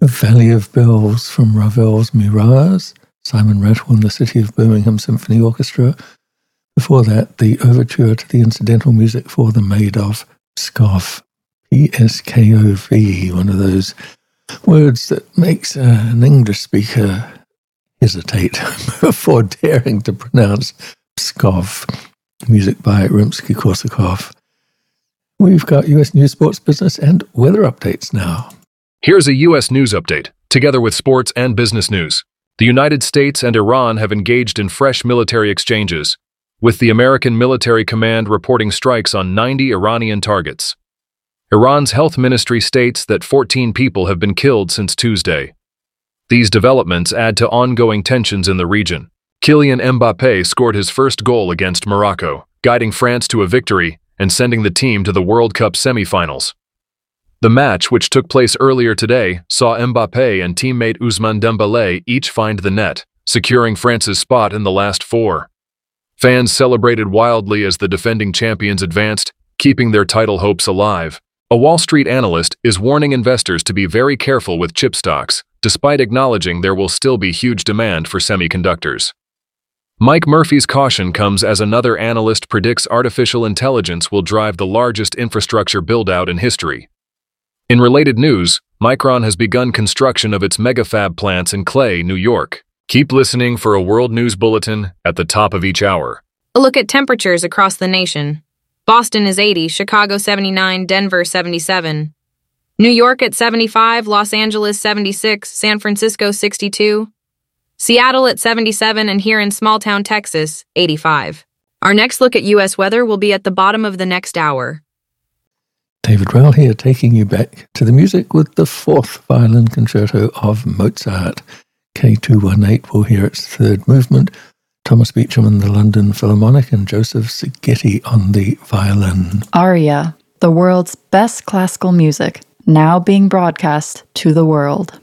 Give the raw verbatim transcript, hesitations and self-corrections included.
Valley of Bells from Ravel's Mirage, Simon Rattle and the City of Birmingham Symphony Orchestra. Before that, the overture to the incidental music for The Maid of Pskov, P S K O V, one of those words that makes uh, an English speaker hesitate before daring to pronounce Pskov. Music by Rimsky-Korsakov. We've got U S news, sports, business, and weather updates now. Here's a U S news update, together with sports and business news. The United States and Iran have engaged in fresh military exchanges, with the American Military Command reporting strikes on ninety Iranian targets. Iran's health ministry states that fourteen people have been killed since Tuesday. These developments add to ongoing tensions in the region. Kylian Mbappé scored his first goal against Morocco, guiding France to a victory and sending the team to the World Cup semifinals. The match, which took place earlier today, saw Mbappé and teammate Ousmane Dembélé each find the net, securing France's spot in the last four. Fans celebrated wildly as the defending champions advanced, keeping their title hopes alive. A Wall Street analyst is warning investors to be very careful with chip stocks, despite acknowledging there will still be huge demand for semiconductors. Mike Murphy's caution comes as another analyst predicts artificial intelligence will drive the largest infrastructure build-out in history. In related news, Micron has begun construction of its megafab plants in Clay, New York. Keep listening for a world news bulletin at the top of each hour. A look at temperatures across the nation. Boston is eighty, Chicago seventy-nine, Denver seventy-seven. New York at seventy-five, Los Angeles seventy-six, San Francisco sixty-two. Seattle at seventy-seven, and here in small-town Texas, eighty-five. Our next look at U S weather will be at the bottom of the next hour. David Rowell here, taking you back to the music with the fourth violin concerto of Mozart. K two eighteen will hear its third movement. Thomas Beecham and the London Philharmonic and Joseph Szigeti on the violin. Aria, the world's best classical music, now being broadcast to the world.